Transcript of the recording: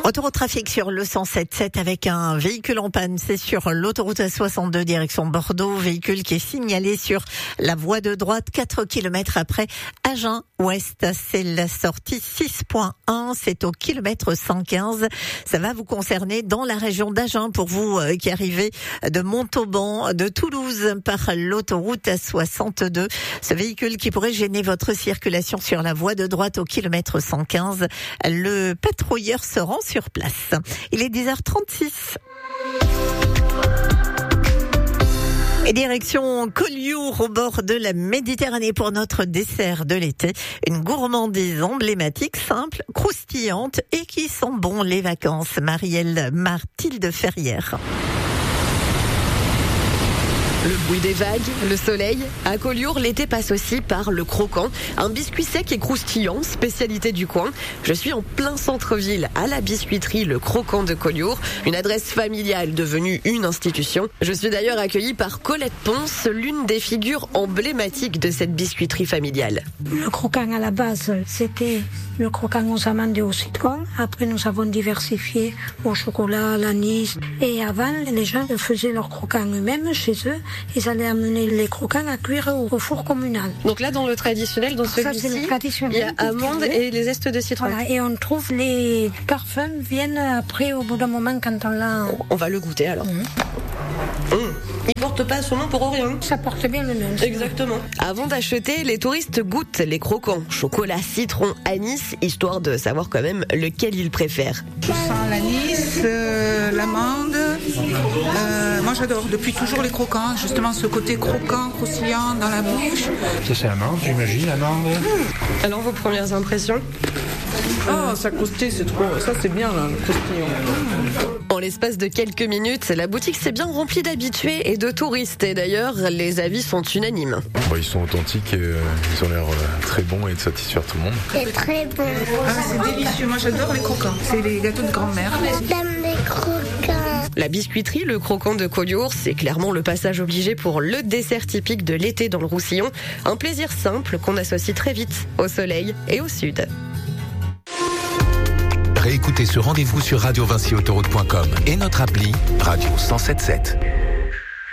Retour au trafic sur le 107.7 avec un véhicule en panne. C'est sur l'autoroute A62 direction Bordeaux. Véhicule qui est signalé sur la voie de droite 4 km après Agen Ouest. C'est la sortie 6.1. C'est au kilomètre 115. Ça va vous concerner dans la région d'Agen pour vous qui arrivez de Montauban, de Toulouse par l'autoroute A62. Ce véhicule qui pourrait gêner votre circulation sur la voie de droite au kilomètre 115. Le patrouilleur se rend sur place. Il est 10h36. Et direction Collioure au bord de la Méditerranée pour notre dessert de l'été. Une gourmandise emblématique, simple, croustillante et qui sent bon les vacances. Marielle Mathilde Ferrière. Le bruit des vagues, le soleil. À Collioure, l'été passe aussi par le croquant, un biscuit sec et croustillant, spécialité du coin. Je suis en plein centre-ville, à la biscuiterie Le Croquant de Collioure, une adresse familiale devenue une institution. Je suis d'ailleurs accueillie par Colette Ponce, l'une des figures emblématiques de cette biscuiterie familiale. Le croquant à la base, c'était le croquant aux amandes et au citron. Après, nous avons diversifié au chocolat, à l'anis. Et avant, les gens faisaient leurs croquants eux-mêmes chez eux. Ils allaient amener les croquants à cuire au four communal. Donc là, dans le traditionnel, dans celui-ci, il y a amandes et les zestes de citron. Voilà, et on trouve les parfums viennent après, au bout d'un moment, quand on l'a... On va le goûter alors. Il porte pas son nom pour rien. Ça porte bien le nom. Exactement. Avant d'acheter, les touristes goûtent les croquants. Chocolat, citron, anis, histoire de savoir quand même lequel ils préfèrent. Je sens l'anis, l'amande. Moi j'adore depuis toujours les croquants. Justement ce côté croquant, croustillant dans la bouche. Ça c'est amande, j'imagine, amande. Alors vos premières impressions ? Ah, ça croustille, c'est trop. Ça, c'est bien, là, le croustillant. En l'espace de quelques minutes, la boutique s'est bien remplie d'habitués et de touristes. Et d'ailleurs, les avis sont unanimes. Ils sont authentiques, ils ont l'air très bons et de satisfaire tout le monde. C'est très bon. Ah, c'est délicieux. Moi, j'adore les croquants. C'est les gâteaux de grand-mère. J'aime les croquants. La biscuiterie Le Croquant de Collioure, c'est clairement le passage obligé pour le dessert typique de l'été dans le Roussillon. Un plaisir simple qu'on associe très vite au soleil et au sud. Réécoutez ce rendez-vous sur radiovincyautoroute.com et notre appli Radio 107.7.